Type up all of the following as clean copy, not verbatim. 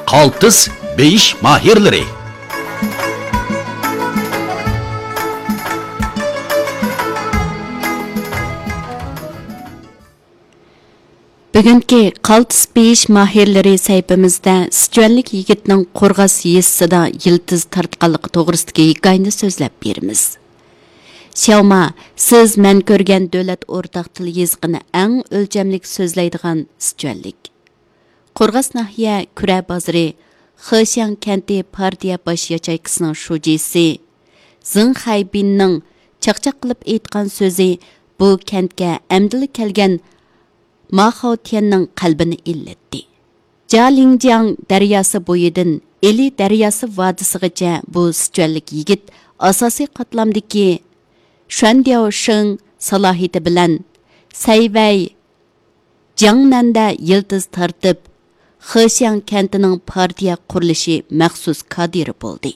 Qaltis beyish mahirlari. Бүгінгі Qaltis beyish mahirlari sayfimizda Sichuanlik yigitning Qo'rg'as yezisida yiltiz tartqanligi to'g'risidagi hikoyani so'zlab beramiz. Xiaoma, siz men ko'rgan davlat o'rtaq til yezigini eng o'lchamlik so'zlaydigan Sichuanlik. Qo'rg'as nahiya Kura bozori, Xexiang kenti partiya bosh yachaykisining shujisi Zeng Haibinning chaqchaq qilib aytgan so'zi bu kentga amdili kelgan Ma Haotianning qalbini illatdi. Jialinjiang daryosi bo'yidan Eli daryosi vodisigacha bu Sichuanlik yigit asosiy qatlamdagi Shuandiaosheng salohiyati bilan Sayvay Jiangnanda yiltiz tartib Xexiang kentining partiya qurilishi maxsus kadiri bo'ldi.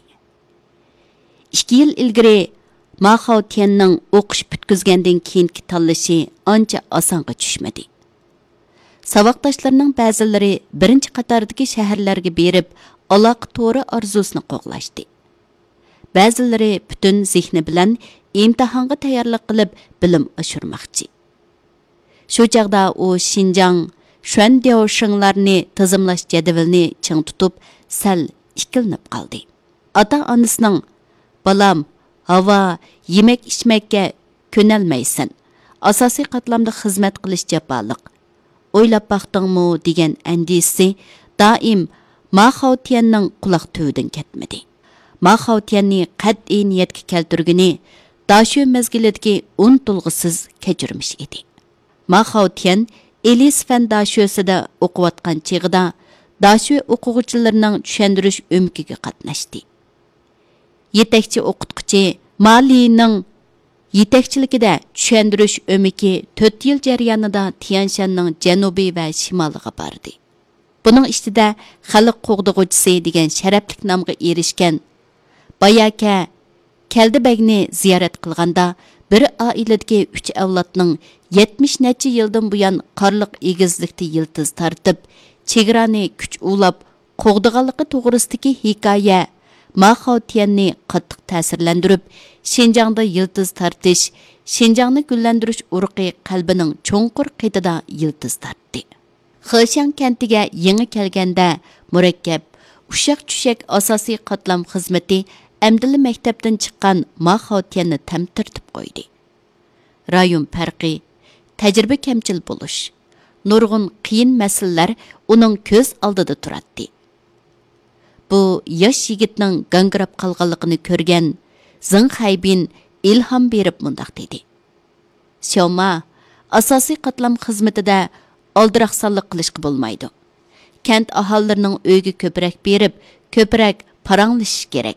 2 yil ilgari Ma Haotianning o'qish bitkizgandan keyingi tanlashi ancha osonga tushmadi. Savaqdaşlarının ba'zilari birinchi qatardagi shaharlarga berib, aloqa to'ri orzusini qo'g'lashdi. Ba'zilari butun zehni bilan imtihonga tayyorlik qilib bilim oshirmoqchi. Shu chaqda u Xinjiang Shuandiaoshenglarni tizimlash jadvalini ching tutib, sal ikkilinib qoldi. Ota-onasining "Balam, havo, yemak-ichmakka ko'nalmaysan. Asosiy qatlamda xizmat qilish jafoliq. O'ylab baqdingmi" degan andisi doim Ma Haotianning quloq tuvidan ketmadi. Ma Haotianni qat'iy niyatga keltirgani Dashu mezgilidagi unutilg'isiz kechirmish edi. Ma Haotian Elis fan Dashusida o'qiyotgan chig'ida Dashu o'quvchilarining tushuntirish o'mkiga qatnashdi. Yetakchi o'qituvchi Malining yetakchiligida tushuntirish o'miki 4 yil jarayonida Tianshanning janubiy va shimoliga bordi. Buning ustida xalq qo'g'dug'uvchisi degan sharafli nomga erishgan Bayaka Kaldibagni ziyorat qilganda bir oiladagi 3 avlodning 70 necha yildan buyon qorliq egizlikda yiltiz tartib, chegarani kuch ulab qo'g'diganligi to'g'risidagi hikoya Ma Haotianni qattiq ta'sirlantirib, Xinjiangda yiltiz tartish, Xinjiangni gullantirish urqi qalbining cho'nqur qitida yiltiz tartdi. Xexiang kentiga yangi kelganda murakkab, ushaq-tushak asosiy qatlam xizmati amdili maktabdan chiqqan Ma Haotianni tamtirtib qo'ydi. Rayon farqi, tajriba kamchil bo'lish, nurg'un qiyin masalalar uning ko'z oldida turadi. Bu yosh yigitning gangrab qolganligini ko'rgan Zeng Haibin ilhom berib mundaq dedi. Xiaoma, asosiy qatlam xizmatida oldiraqsonlik qilishga bo'lmaydi. Kent aholilarining uyga ko'proq berib, ko'proq paranglashish kerak.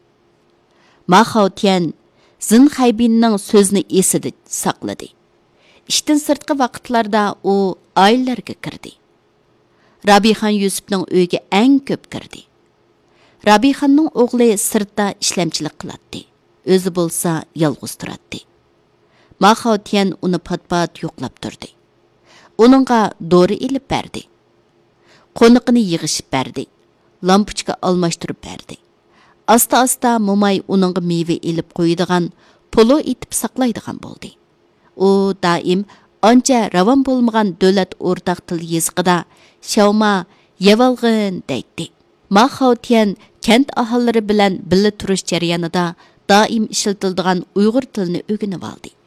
Ma Haotian Zeng Haibinning so'zini esida saqladi. Ishdan sirtqi vaqtlarda u oilalarga kirdi. Rabixon Yusufning uyiga eng ko'p kirdi. Rabixonning o'g'li sirtda ishlamchilik qiladi. O'zi bo'lsa yolg'iz turadi. Ma Haotian uni pat-pat yo'qlab turdi. Uningga dori ilib berdi. Qo'niqini yig'ishib berdi. Lampochka almashtirib berdi. Asta-asta Momay uningga meva ilib qo'yadigan, polo etib saqlaydigan bo'ldi. U doim ancha ravon bo'lmagan davlat o'rtaq til yezigida Xiaoma yevalg'in deydi. Ma Haotian kent aholilari bilan birga turish jarayonida doim ishlatiladigan Uyg'ur tilini o'rganib oldi.